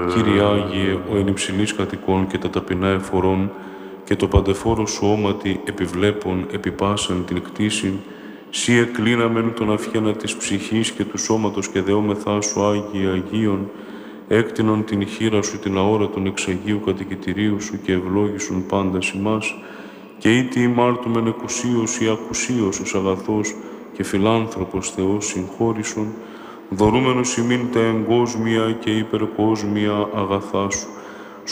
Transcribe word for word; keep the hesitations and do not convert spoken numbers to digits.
Κύριε Άγιε, ο εν υψηλής κατοικών και τα ταπεινά εφορών, και το παντεφόρο σου όματι επιβλέπων επιπάσαν την κτήσιν, σύ εκλίναμεν τον αυχένα της ψυχής και του σώματος και δεόμεθά σου, Άγιε Αγίων, έκτινον την χείρα σου την αόρατον εξ Αγίου κατοικητηρίου σου και ευλόγησον πάντα ημάς, και ήτι ημάρτουμεν εκουσίως ή ακουσίως ως αγαθός και φιλάνθρωπος Θεός συγχώρησον, δωρούμενος ημίν τα εγκόσμια και υπερκόσμια αγαθά σου,